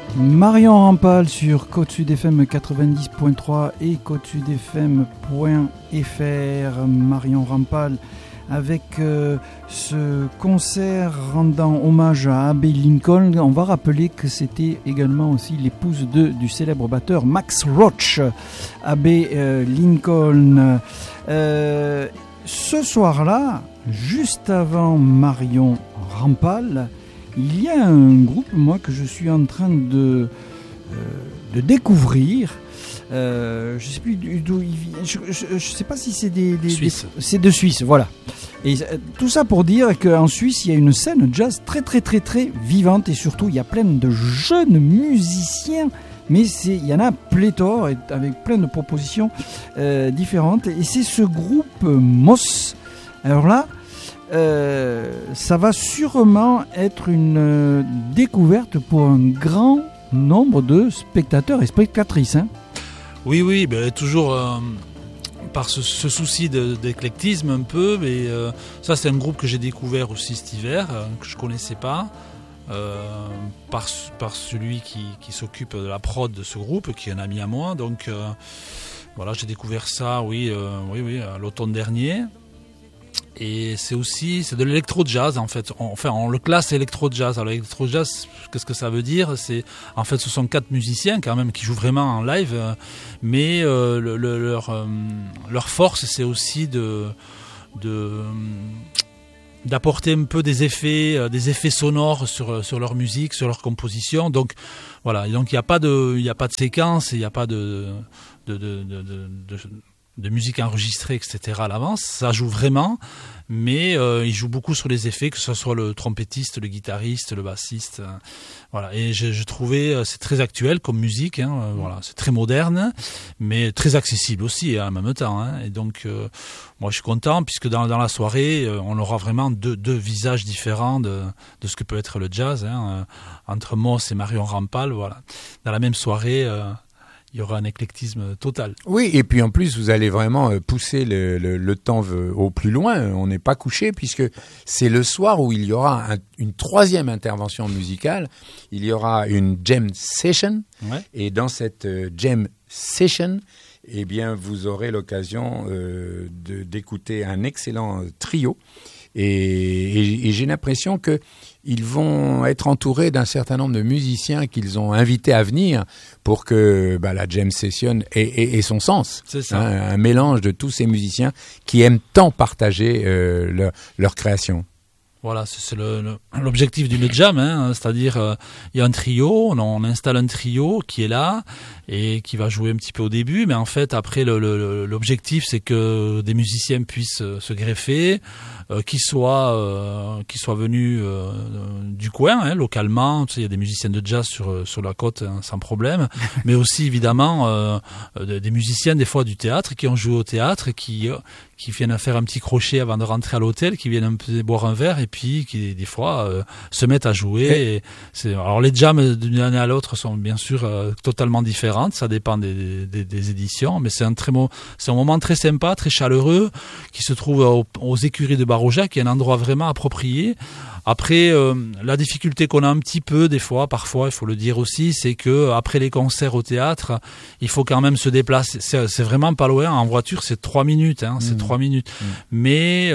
Marion Rampal sur Côte Sud FM 90.3 et côtesudfm.fr. Marion Rampal avec ce concert rendant hommage à Abbey Lincoln. On va rappeler que c'était également aussi l'épouse du célèbre batteur Max Roach, Abbey Lincoln. Ce soir-là, juste avant Marion Rampal, il y a un groupe, moi, que je suis en train de découvrir. Je ne sais plus d'où il vient. Je ne sais pas si c'est c'est de Suisse, voilà. Et tout ça pour dire qu'en Suisse, il y a une scène jazz très, très, très, très vivante. Et surtout, il y a plein de jeunes musiciens. Mais il y en a pléthore, avec plein de propositions différentes. Et c'est ce groupe Moss. Alors là, ça va sûrement être une découverte pour un grand nombre de spectateurs et spectatrices. Hein. Oui, ben, toujours par ce souci d'éclectisme un peu. Mais ça, c'est un groupe que j'ai découvert aussi cet hiver, que je ne connaissais pas. Par celui qui s'occupe de la prod de ce groupe, qui est un ami à moi. Donc voilà, j'ai découvert ça, oui, à l'automne dernier. Et c'est de l'électro-jazz en fait. On le classe électro-jazz. Alors l'électro-jazz, qu'est-ce que ça veut dire ? En fait, ce sont 4 musiciens quand même qui jouent vraiment en live, mais leur force, c'est aussi d'apporter un peu des effets sonores sur leur musique, sur leur composition. Donc voilà, donc il n'y a pas de séquence, il n'y a pas de musique enregistrée, etc. à l'avance. Ça joue vraiment, mais il joue beaucoup sur les effets, que ce soit le trompettiste, le guitariste, le bassiste. Voilà. Et je trouvais c'est très actuel comme musique. Voilà, c'est très moderne, mais très accessible aussi en même temps. Et donc, moi, je suis content puisque dans la soirée, on aura vraiment deux visages différents de ce que peut être le jazz. Entre Moss et Marion Rampal, voilà. Dans la même soirée. Il y aura un éclectisme total. Oui, et puis en plus, vous allez vraiment pousser le temps au plus loin. On n'est pas couché puisque c'est le soir où il y aura une 3e intervention musicale. Il y aura une jam session. Ouais. Et dans cette jam session, eh bien, vous aurez l'occasion d'écouter un excellent trio. Et j'ai l'impression qu'ils vont être entourés d'un certain nombre de musiciens qu'ils ont invités à venir pour que la jam session ait son sens. C'est ça. Un mélange de tous ces musiciens qui aiment tant partager leur création. Voilà, c'est l'objectif d'une jam, c'est-à-dire il y a un trio, on installe un trio qui est là et qui va jouer un petit peu au début, mais en fait après l'objectif c'est que des musiciens puissent se greffer, qui soient venus du coin, localement. Tu sais, il y a des musiciens de jazz sur la côte sans problème, mais aussi évidemment des musiciens des fois du théâtre qui ont joué au théâtre, qui viennent faire un petit crochet avant de rentrer à l'hôtel, qui viennent un peu boire un verre et puis qui des fois se mettent à jouer. Alors les jams d'une année à l'autre sont bien sûr totalement différentes, ça dépend des éditions, mais c'est un moment très sympa, très chaleureux, qui se trouve aux écuries de Baroja, qui est un endroit vraiment approprié. Après, la difficulté qu'on a un petit peu parfois, il faut le dire aussi, c'est que après les concerts au théâtre, il faut quand même se déplacer. C'est vraiment pas loin. En voiture, c'est 3 minutes. C'est 3 minutes. Mais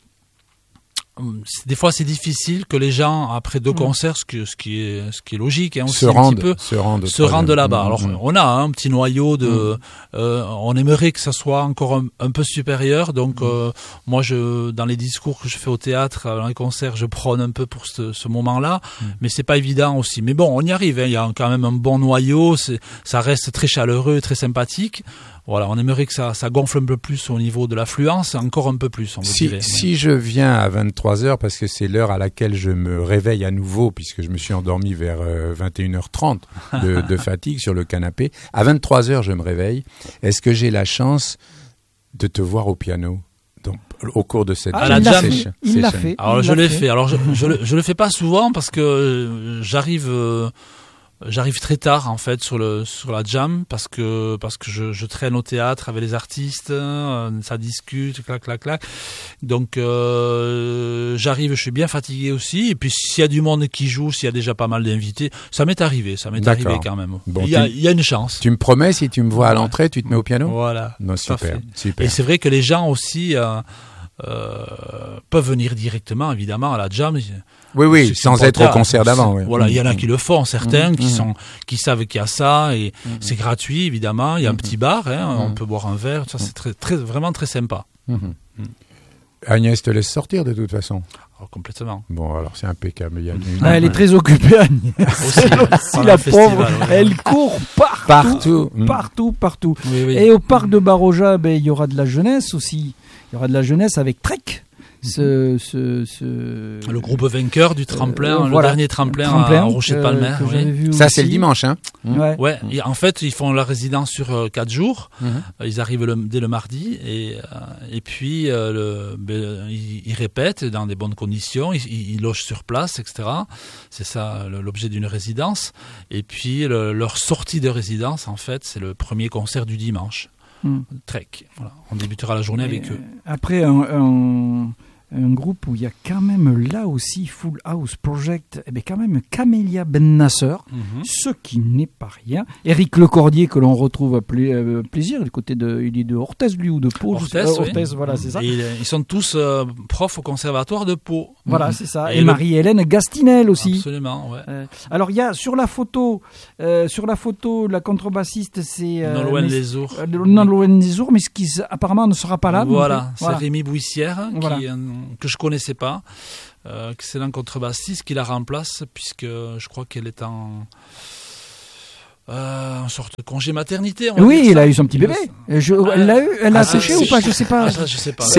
des fois, c'est difficile que les gens, après 2 concerts, ce qui est logique, se rendent là-bas. Alors, on a un petit noyau on aimerait que ça soit encore un peu supérieur. Donc, moi, dans les discours que je fais au théâtre, dans les concerts, je prône un peu pour ce moment-là. Mais c'est pas évident aussi. Mais bon, on y arrive. Il y a quand même un bon noyau. Ça reste très chaleureux, très sympathique. Voilà, on aimerait que ça gonfle un peu plus au niveau de l'affluence, encore un peu plus, on dirait. Si je viens à 23h, parce que c'est l'heure à laquelle je me réveille à nouveau, puisque je me suis endormi vers 21h30 de fatigue sur le canapé, à 23h je me réveille, est-ce que j'ai la chance de te voir au piano ? Donc, au cours de cette session. Il l'a fait. Alors je l'ai fait. Alors je le fais pas souvent parce que j'arrive J'arrive très tard en fait sur la jam parce que je traîne au théâtre avec les artistes, ça discute, clac. Donc j'arrive, je suis bien fatigué aussi. Et puis s'il y a du monde qui joue, s'il y a déjà pas mal d'invités, ça m'est arrivé quand même. Bon, il y a une chance. Tu me promets, si tu me vois à l'entrée, tu te mets au piano? Voilà. Non, super. Et c'est vrai que les gens aussi peuvent venir directement, évidemment, à la jam. Oui, sans être au concert d'avant. Oui. Voilà, il y en a qui le font, certains qui savent qu'il y a ça, et c'est gratuit, évidemment. Il y a un petit bar, on peut boire un verre. Ça, c'est vraiment très sympa. Agnès te laisse sortir de toute façon. Oh, complètement. Bon, alors c'est impeccable. Elle est très occupée, Agnès. aussi la pauvre. Elle court partout. Oui. Et au parc de Baroja, il y aura de la jeunesse aussi. Il y aura de la jeunesse avec Trek. Le groupe vainqueur du tremplin, le dernier tremplin à Rocher de Palmer. Ça, c'est le dimanche, hein? Ouais. Et en fait, ils font la résidence sur 4 jours. Ils arrivent dès le mardi et puis ils répètent dans des bonnes conditions. Ils logent sur place, etc. C'est ça l'objet d'une résidence. Et puis leur sortie de résidence, en fait, c'est le premier concert du dimanche. Trek. Voilà. On débutera la journée avec eux. Après un groupe où il y a quand même là aussi Full House Project, quand même Camélia Ben Nasser, ce qui n'est pas rien. Éric Lecordier que l'on retrouve à plaisir du côté il est de Orthez lui ou de Pau. Orthez, voilà, c'est ça. Et ils sont tous profs au conservatoire de Pau. Voilà, c'est ça. Et Marie-Hélène Gastinel aussi. Absolument, ouais. Alors il y a sur la photo la contrebassiste c'est Nolwenn Lesourd. Nolwenn Lesourd, mais ce qui apparemment ne sera pas là. Voilà, c'est Rémi Bouissière que je connaissais pas, excellent contrebassiste qui la remplace puisque je crois qu'elle est en sorte de congé maternité. Oui, elle a eu son petit bébé. Elle a accouché ou pas? Je sais pas. Je sais pas.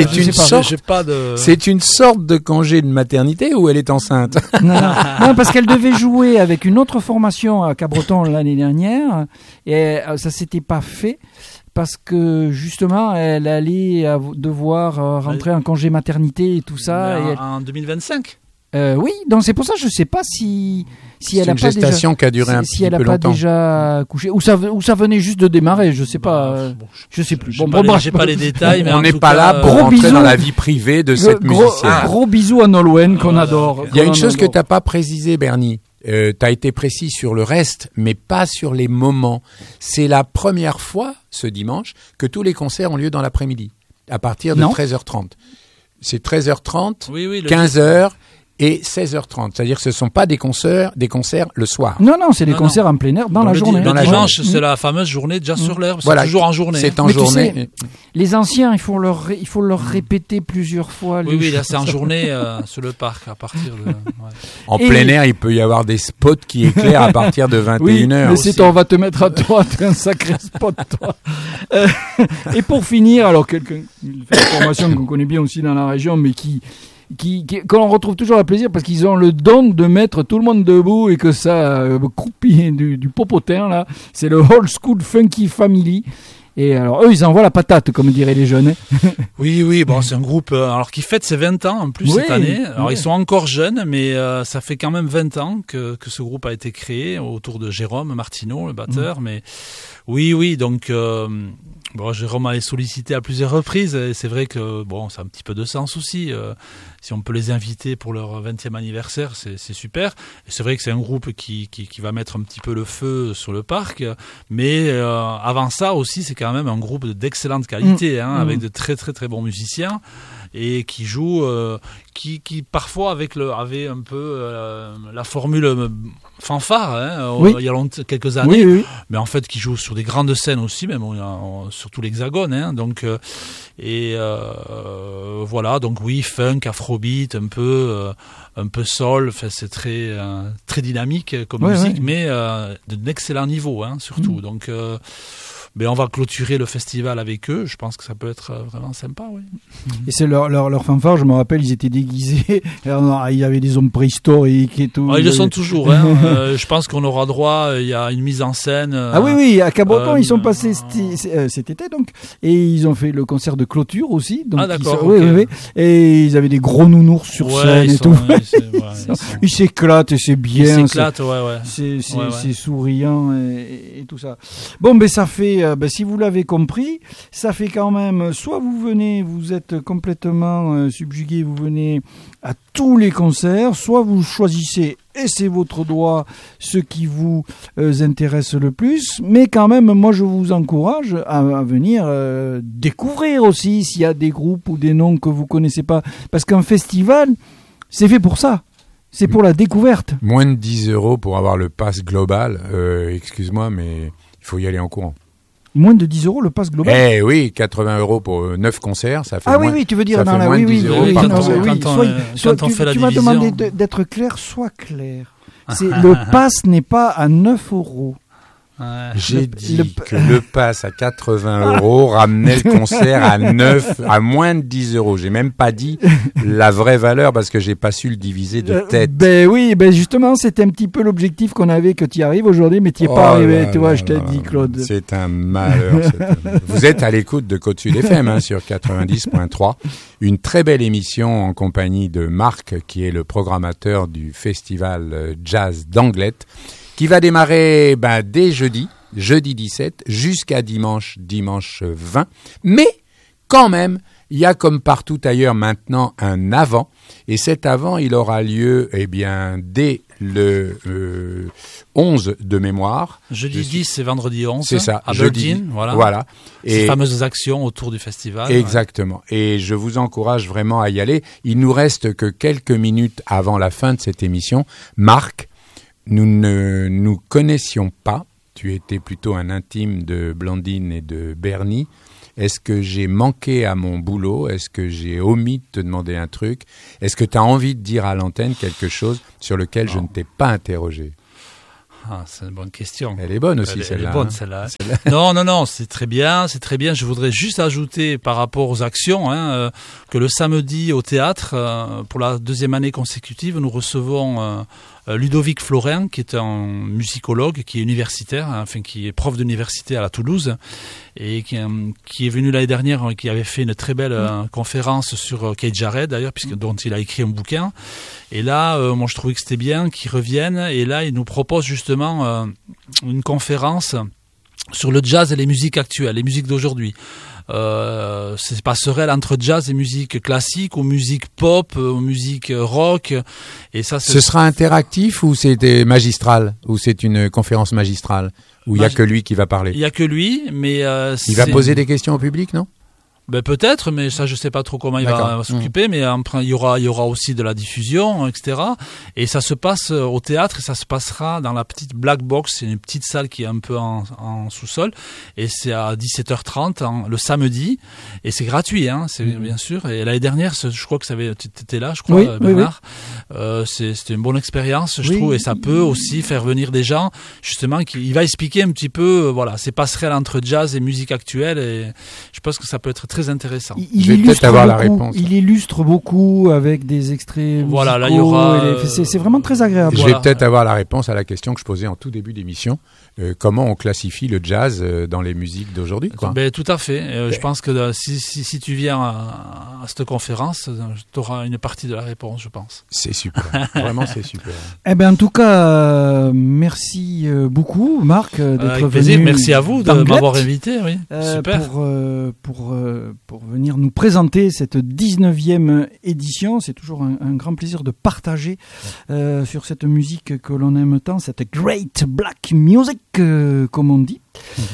C'est une sorte de congé de maternité ou elle est enceinte? Non, parce qu'elle devait jouer avec une autre formation à Cabreton l'année dernière et ça s'était pas fait. Parce que justement, elle allait devoir rentrer en congé maternité et tout ça. En 2025 oui, donc c'est pour ça que je ne sais pas si elle a pas déjà... C'est une gestation qui a duré un petit peu longtemps. Si elle n'a pas déjà accouché, ou ça venait juste de démarrer, je ne sais pas. Je ne sais plus. J'ai pas les détails, mais on n'est pas là pour rentrer dans la vie privée de cette musicienne. Gros bisous à Nolwenn qu'on adore. Il y a une chose que tu n'as pas précisée, Bernie. Tu as été précis sur le reste, mais pas sur les moments. C'est la première fois, ce dimanche, que tous les concerts ont lieu dans l'après-midi, à partir de 13h30. C'est 13h30, 15h et 16h30. C'est-à-dire que ce ne sont pas des concerts le soir. Non, c'est des concerts en plein air dans la journée. Dans la dimanche, c'est la fameuse journée déjà sur l'air. C'est toujours en journée. C'est en journée. Tu sais, les anciens, il faut leur répéter plusieurs fois. Oui, là c'est en journée sur le parc à partir de... En plein air, il peut y avoir des spots qui éclairent à partir de 21h. Oui, mais c'est on va te mettre à toi, t'es un sacré spot, toi. Et pour finir, alors une formation qu'on connaît bien aussi dans la région, mais qu'on retrouve toujours à plaisir parce qu'ils ont le don de mettre tout le monde debout et que ça croupit du popotin là. C'est le Old School Funky Family. Et alors eux ils envoient la patate comme diraient les jeunes. Oui, bon c'est un groupe alors qui fête ses 20 ans en plus cette année. Alors ils sont encore jeunes mais ça fait quand même 20 ans que ce groupe a été créé autour de Jérôme Martineau le batteur mais oui donc Jérôme a sollicité à plusieurs reprises et c'est vrai que ça a un petit peu de sens aussi. Si on peut les inviter pour leur 20e anniversaire, c'est super. Et c'est vrai que c'est un groupe qui va mettre un petit peu le feu sur le parc. Mais avant ça aussi, c'est quand même un groupe d'excellente qualité, avec de très très très bons musiciens et qui joue, qui parfois avait un peu la formule fanfare il y a quelques années, oui. Mais en fait qui joue sur des grandes scènes aussi, même sur tout l'Hexagone. Donc voilà, donc oui, funk, afrobeat, un peu soul, c'est très très dynamique comme musique, mais d'un excellent niveau surtout. Donc on va clôturer le festival avec eux. Je pense que ça peut être vraiment sympa, oui. Et c'est leur fanfare, je me rappelle, ils étaient déguisés. Il y avait des hommes préhistoriques et tout. Ils le sont toujours. Hein. Je pense qu'on aura droit. Il y a une mise en scène. Oui, à Cabreton, ils sont passés cet été donc, et ils ont fait le concert de clôture aussi. Donc d'accord. Oui. Et ils avaient des gros nounours sur scène et tout. Ils s'éclatent et c'est bien. Ils s'éclatent, ouais. C'est souriant et tout ça. Bon, ça fait, si vous l'avez compris, ça fait quand même, soit vous venez, vous êtes complètement subjugué, vous venez à tous les concerts, soit vous choisissez, et c'est votre droit, ce qui vous intéresse le plus, mais quand même, moi je vous encourage à venir découvrir aussi s'il y a des groupes ou des noms que vous connaissez pas, parce qu'un festival, c'est fait pour ça. C'est pour la découverte. Moins de 10 € pour avoir le pass global. Excuse-moi, mais il faut y aller en courant. Moins de 10 € le pass global. Eh oui, 80 € pour 9 concerts, ça fait oui, tu veux dire dans la moins 10 € par concert. Quand on fait la division. Tu m'as demandé d'être clair, sois clair. Le pass n'est pas à 9 €. J'ai dit que le pass à 80 € ramenait le concert à moins de 10 €. J'ai même pas dit la vraie valeur parce que j'ai pas su le diviser de tête. Justement, c'était un petit peu l'objectif qu'on avait que tu y arrives aujourd'hui, mais tu n'y es pas arrivé, tu vois, je t'ai dit, Claude. C'est un malheur. Vous êtes à l'écoute de Côte Sud FM sur 90.3. Une très belle émission en compagnie de Marc, qui est le programmateur du festival Jazz d'Anglet, qui va démarrer dès jeudi 17, jusqu'à dimanche 20. Mais quand même, il y a comme partout ailleurs maintenant un avant. Et cet avant, il aura lieu dès le 11 de mémoire. Jeudi 10 et vendredi 11. C'est ça. À Aberdeen, voilà. Et ces fameuses actions autour du festival. Exactement. Ouais. Et je vous encourage vraiment à y aller. Il nous reste que quelques minutes avant la fin de cette émission. Marc, nous ne nous connaissions pas. Tu étais plutôt un intime de Blandine et de Bernie. Est-ce que j'ai manqué à mon boulot? Est-ce que j'ai omis de te demander un truc? Est-ce que tu as envie de dire à l'antenne quelque chose sur lequel je ne t'ai pas interrogé? C'est une bonne question. Elle est bonne aussi, celle-là. Elle est bonne, celle-là. Non, c'est très bien. Je voudrais juste ajouter par rapport aux actions que le samedi au théâtre, pour la deuxième année consécutive, nous recevons Ludovic Florin, qui est un musicologue, qui est universitaire, qui est prof d'université à la Toulouse, et qui est venu l'année dernière, qui avait fait une très belle conférence sur Keith Jarrett d'ailleurs, dont il a écrit un bouquin. Et là, moi je trouvais que c'était bien qu'il revienne, et là il nous propose justement une conférence sur le jazz et les musiques actuelles, les musiques d'aujourd'hui. C'est passerelle entre jazz et musique classique, ou musique pop, ou musique rock, et ça. Ce sera interactif ou c'est magistral, ou c'est une conférence magistrale où il y a que lui qui va parler? Il y a que lui, mais il va poser des questions au public, non? Peut-être, mais ça je sais pas trop comment il va s'occuper, mais il y aura aussi de la diffusion, etc. Et ça se passe au théâtre, et ça se passera dans la petite Black Box, c'est une petite salle qui est un peu en sous-sol, et c'est à 17h30 le samedi, et c'est gratuit, c'est bien sûr. Et l'année dernière, je crois que tu étais là, je crois, Bernard. Oui. C'était une bonne expérience, je trouve, et ça peut aussi faire venir des gens, justement, il va expliquer un petit peu, ces passerelles entre jazz et musique actuelle, et je pense que ça peut être très intéressant. Il illustre avoir la réponse. Il illustre beaucoup avec des extraits musicaux. Là il y aura. C'est vraiment très agréable. Je vais peut-être avoir la réponse à la question que je posais en tout début d'émission. Comment on classifie le jazz dans les musiques d'aujourd'hui, quoi. Tout à fait. Je pense que si tu viens à cette conférence, tu auras une partie de la réponse, je pense. C'est super. Vraiment, c'est super. En tout cas, merci beaucoup, Marc, d'être venu. Merci à vous de m'avoir invité. Oui. Super. Pour venir nous présenter cette 19e édition. C'est toujours un grand plaisir de partager sur cette musique que l'on aime tant, cette great black music, comme on dit.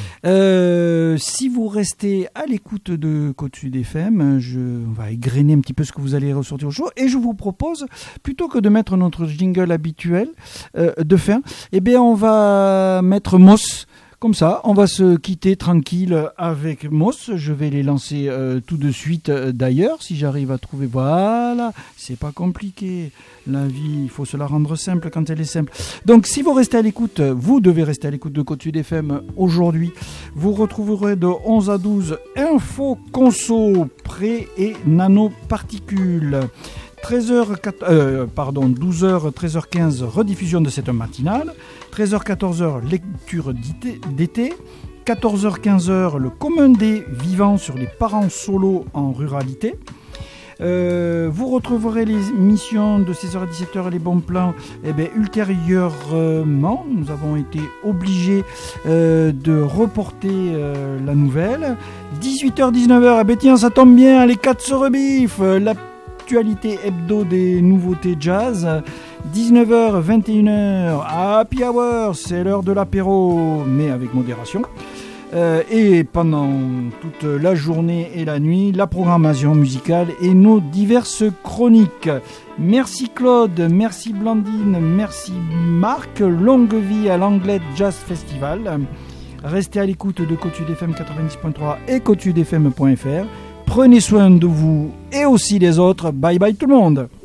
Si vous restez à l'écoute de Côte Sud FM, on va égrener un petit peu ce que vous allez ressortir au jour, et je vous propose, plutôt que de mettre notre jingle habituel de fin, on va mettre Moss, Comme ça, on va se quitter tranquille avec Moss. Je vais les lancer tout de suite d'ailleurs, si j'arrive à trouver. Voilà, c'est pas compliqué. La vie, il faut se la rendre simple quand elle est simple. Donc, si vous restez à l'écoute, vous devez rester à l'écoute de Côte Sud FM aujourd'hui. Vous retrouverez de 11 à 12 info conso, pré et nanoparticules. 12h, 13h15, rediffusion de cette matinale. 13h, 14h, lecture d'été. 14h, 15h, le commun des vivants sur les parents solos en ruralité. Vous retrouverez les émissions de 16h à 17h, les bons plans, ultérieurement. Nous avons été obligés de reporter la nouvelle. 18h, 19h, tiens, ça tombe bien, les 4 se rebiffent. L'actualité hebdo des nouveautés jazz. 19h, 21h, Happy Hour, c'est l'heure de l'apéro, mais avec modération. Et pendant toute la journée et la nuit, la programmation musicale et nos diverses chroniques. Merci Claude, merci Blandine, merci Marc. Longue vie à l'Anglet Jazz Festival. Restez à l'écoute de Côte Sud FM 90.3 et côtesudfm.fr. Prenez soin de vous et aussi des autres. Bye bye tout le monde.